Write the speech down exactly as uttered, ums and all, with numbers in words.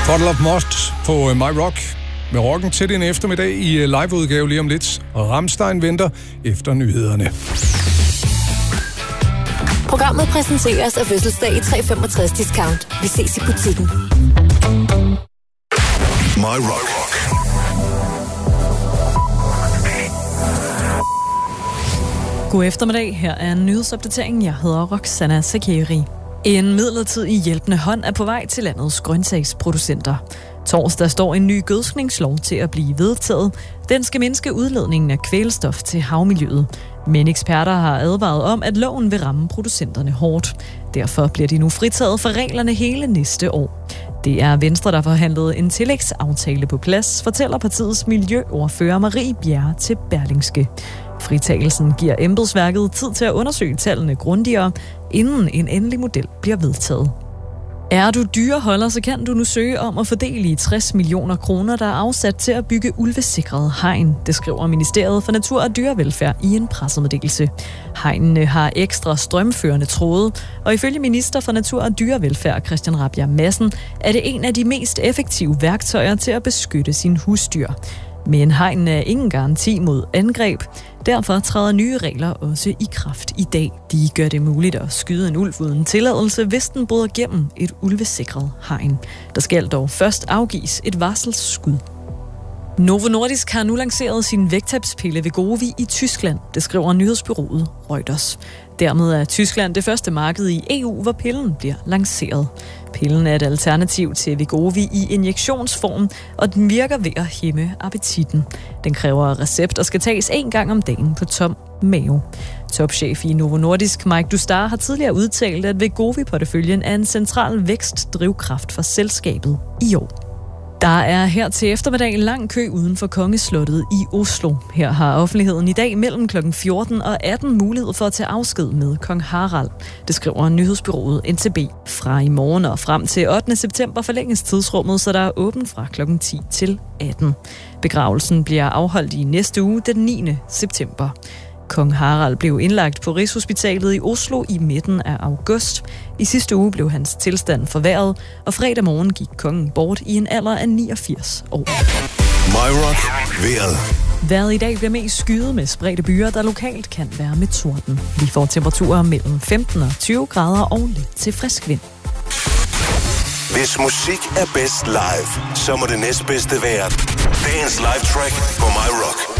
Bottle of Most på My Rock. Med rocken til den eftermiddag i liveudgave lige om lidt. Og Rammstein venter efter nyhederne. Programmet præsenteres af fødselsdag i tre femogtres discount. Vi ses i butikken. My Rock. God eftermiddag. Her er en nyhedsopdatering. Jeg hedder Roxana Sakeri. En midlertidig hjælpende hånd er på vej til landets grøntsagsproducenter. Torsdag står en ny gødskningslov til at blive vedtaget. Den skal mindske udledningen af kvælstof til havmiljøet. Men eksperter har advaret om, at loven vil ramme producenterne hårdt. Derfor bliver de nu fritaget for reglerne hele næste år. Det er Venstre, der forhandlede en tillægsaftale på plads, fortæller partiets miljøordfører Marie Bjerre til Berlingske. Fritagelsen giver embedsværket tid til at undersøge tallene grundigere, inden en endelig model bliver vedtaget. Er du dyreholder, så kan du nu søge om at fordele i tres millioner kroner, der er afsat til at bygge ulvesikret hegn. Det skriver Ministeriet for Natur og Dyrevelfærd i en pressemeddelelse. Hegnene har ekstra strømførende tråde, og ifølge minister for Natur og Dyrevelfærd Christian Rabjerg Madsen er det en af de mest effektive værktøjer til at beskytte sine husdyr. Men hegnen er ingen garanti mod angreb. Derfor træder nye regler også i kraft i dag. De gør det muligt at skyde en ulv uden tilladelse, hvis den bryder gennem et ulvesikret hegn. Der skal dog først afgives et varselsskud. Novo Nordisk har nu lanceret sin vægttabspille Wegovy i Tyskland, det skriver nyhedsbureauet Reuters. Dermed er Tyskland det første marked i E U, hvor pillen bliver lanceret. Pillen er et alternativ til Wegovy i injektionsform, og den virker ved at hæmme appetitten. Den kræver recept og skal tages en gang om dagen på tom mave. Topchef i Novo Nordisk, Mike Dustar, har tidligere udtalt, at Wegovy-porteføljen er en central vækstdrivkraft for selskabet i år. Der er her til eftermiddag en lang kø uden for Kongeslottet i Oslo. Her har offentligheden i dag mellem klokken fjorten og atten mulighed for at tage afsked med kong Harald. Det skriver nyhedsbureauet N T B. Fra i morgen og frem til ottende september forlænges tidsrummet, så der er åbent fra klokken ti til atten. Begravelsen bliver afholdt i næste uge den niende september. Kong Harald blev indlagt på Rigshospitalet i Oslo i midten af august. I sidste uge blev hans tilstand forværret, og fredag morgen gik kongen bort i en alder af niogfirs år. My Rock. Vejret. Vejret i dag bliver mest skyet med spredte byer, der lokalt kan være med torden. Vi får temperaturer mellem femten og tyve grader og lidt til frisk vind. Hvis musik er bedst live, så må det næstbedste være dagens live track på My Rock.